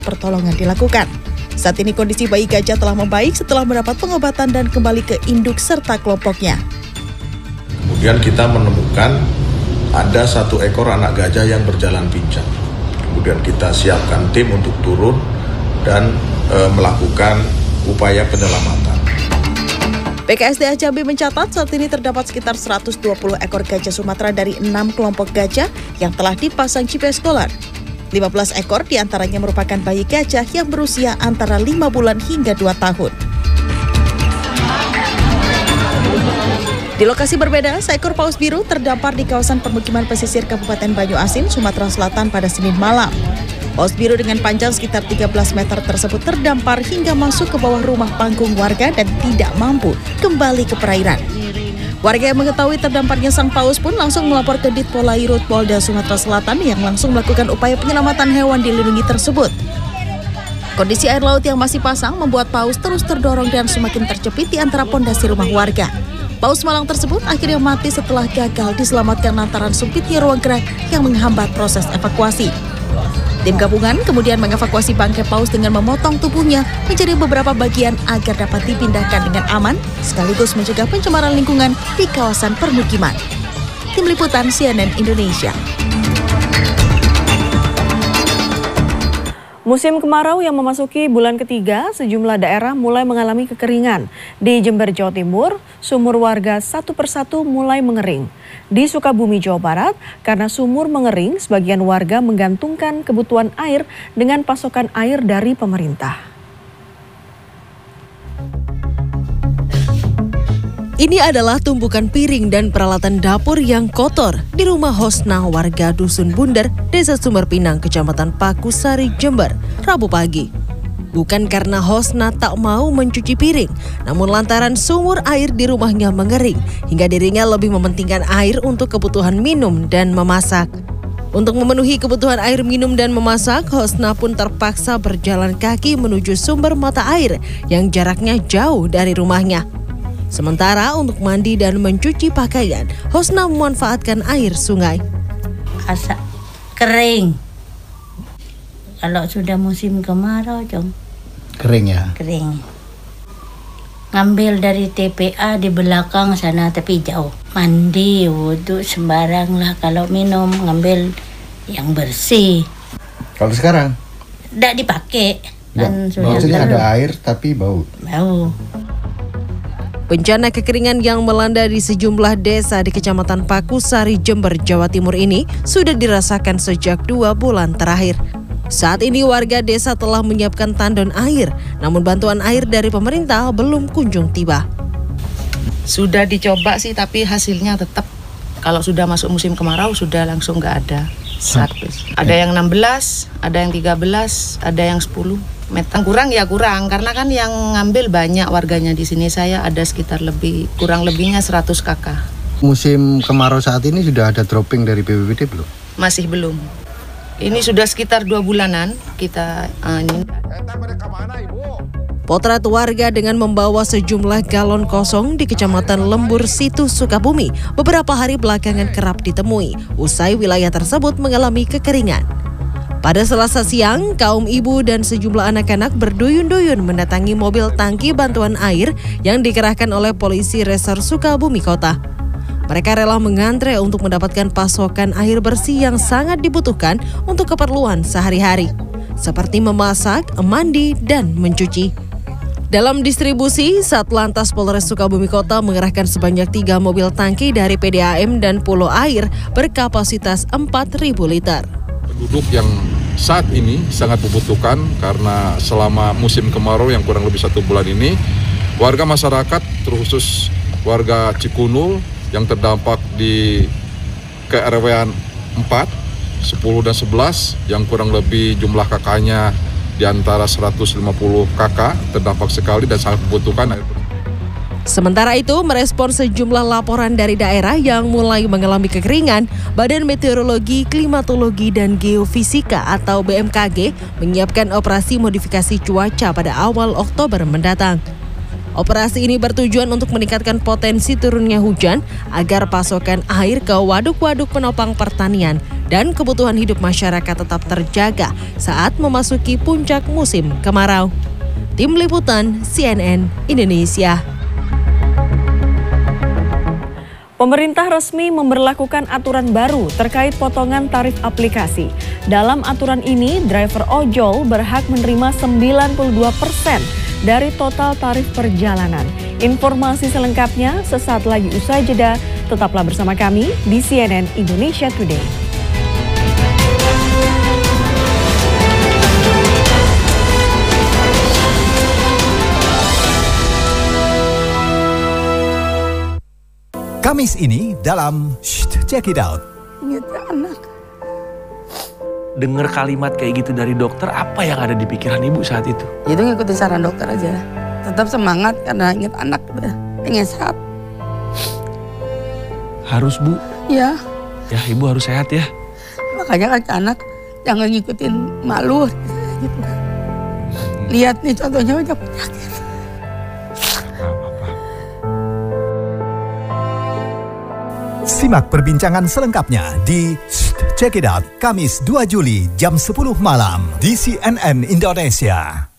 pertolongan dilakukan. Saat ini kondisi bayi gajah telah membaik setelah mendapat pengobatan dan kembali ke induk serta kelompoknya. Kemudian kita menemukan ada 1 ekor anak gajah yang berjalan pincang. Kemudian kita siapkan tim untuk turun dan melakukan upaya penyelamatan. BKSDA Jambi mencatat saat ini terdapat sekitar 120 ekor gajah Sumatera dari 6 kelompok gajah yang telah dipasang GPS Collar. 15 ekor diantaranya merupakan bayi gajah yang berusia antara 5 bulan hingga 2 tahun. Di lokasi berbeda, seekor paus biru terdampar di kawasan permukiman pesisir Kabupaten Banyuasin, Sumatera Selatan pada Senin malam. Paus biru dengan panjang sekitar 13 meter tersebut terdampar hingga masuk ke bawah rumah panggung warga dan tidak mampu kembali ke perairan. Warga yang mengetahui terdamparnya sang paus pun langsung melapor ke Ditpolairut Polda Sumatera Selatan yang langsung melakukan upaya penyelamatan hewan dilindungi tersebut. Kondisi air laut yang masih pasang membuat paus terus terdorong dan semakin terjepit di antara pondasi rumah warga. Paus malang tersebut akhirnya mati setelah gagal diselamatkan lantaran sempitnya ruang gerak yang menghambat proses evakuasi. Tim gabungan kemudian mengevakuasi bangkai paus dengan memotong tubuhnya menjadi beberapa bagian agar dapat dipindahkan dengan aman, sekaligus mencegah pencemaran lingkungan di kawasan permukiman. Tim Liputan CNN Indonesia. Musim kemarau yang memasuki bulan ketiga, sejumlah daerah mulai mengalami kekeringan. Di Jember, Jawa Timur, sumur warga satu persatu mulai mengering. Di Sukabumi, Jawa Barat, karena sumur mengering, sebagian warga menggantungkan kebutuhan air dengan pasokan air dari pemerintah. Ini adalah tumpukan piring dan peralatan dapur yang kotor di rumah Hosna warga Dusun Bunder, Desa Sumber Pinang, Kecamatan Pakusari, Jember, Rabu pagi. Bukan karena Hosna tak mau mencuci piring, namun lantaran sumur air di rumahnya mengering, hingga dirinya lebih mementingkan air untuk kebutuhan minum dan memasak. Untuk memenuhi kebutuhan air minum dan memasak, Hosna pun terpaksa berjalan kaki menuju sumber mata air yang jaraknya jauh dari rumahnya. Sementara untuk mandi dan mencuci pakaian, Hosna memanfaatkan air sungai. Asap kering. Kalau sudah musim kemarau, Jom. Kering ya? Kering. Ngambil dari TPA di belakang sana tapi jauh. Mandi, wudhu sembarang lah. Kalau minum, ngambil yang bersih. Kalau sekarang? Tidak dipakai. Kan maksudnya ada air tapi bau? Bau. Bencana kekeringan yang melanda di sejumlah desa di Kecamatan Pakusari, Jember, Jawa Timur ini sudah dirasakan sejak 2 bulan terakhir. Saat ini warga desa telah menyiapkan tandon air, namun bantuan air dari pemerintah belum kunjung tiba. Sudah dicoba sih, tapi hasilnya tetap kalau sudah masuk musim kemarau sudah langsung nggak ada. Ada yang 16, ada yang 13, ada yang 10. Meter kurang ya kurang, karena kan yang ngambil banyak warganya di sini. Saya ada sekitar kurang lebihnya 100 kakak. Musim kemarau saat ini sudah ada dropping dari BPBD belum? Masih belum. Ini sudah sekitar 2 bulanan kita ini. Potret warga dengan membawa sejumlah galon kosong di Kecamatan Lembur, Situ, Sukabumi beberapa hari belakangan kerap ditemui usai wilayah tersebut mengalami kekeringan. Pada Selasa siang, kaum ibu dan sejumlah anak-anak berduyun-duyun mendatangi mobil tangki bantuan air yang dikerahkan oleh polisi Resor Sukabumi Kota. Mereka rela mengantre untuk mendapatkan pasokan air bersih yang sangat dibutuhkan untuk keperluan sehari-hari, seperti memasak, mandi, dan mencuci. Dalam distribusi, Satlantas Polres Sukabumi Kota mengerahkan sebanyak 3 mobil tangki dari PDAM dan Pulau Air berkapasitas 4.000 liter. Penduduk yang saat ini sangat membutuhkan karena selama musim kemarau yang kurang lebih 1 bulan ini, warga masyarakat terkhusus warga Cikunul yang terdampak di KRW 4, 10 dan 11 yang kurang lebih jumlah kakaknya di antara 150 kakak terdampak sekali dan sangat membutuhkan air. Sementara itu, merespon sejumlah laporan dari daerah yang mulai mengalami kekeringan, Badan Meteorologi, Klimatologi, dan Geofisika atau BMKG menyiapkan operasi modifikasi cuaca pada awal Oktober mendatang. Operasi ini bertujuan untuk meningkatkan potensi turunnya hujan agar pasokan air ke waduk-waduk penopang pertanian dan kebutuhan hidup masyarakat tetap terjaga saat memasuki puncak musim kemarau. Tim Liputan CNN Indonesia. Pemerintah resmi memberlakukan aturan baru terkait potongan tarif aplikasi. Dalam aturan ini, driver ojol berhak menerima 92% dari total tarif perjalanan. Informasi selengkapnya sesaat lagi usai jeda. Tetaplah bersama kami di CNN Indonesia Today. Kamis ini dalam Check It Out. Anak. Dengar kalimat kayak gitu dari dokter, apa yang ada di pikiran ibu saat itu? Itu ngikutin saran dokter aja. Tetap semangat karena ingat anak, pengen sehat. Harus Bu? Iya. Ya ibu harus sehat ya. Makanya kan ke anak jangan ngikutin malu gitu. Lihat nih contohnya udah penyakit. Simak perbincangan selengkapnya di Check It Out, Kamis 2 Juli jam 10 malam di CNN Indonesia.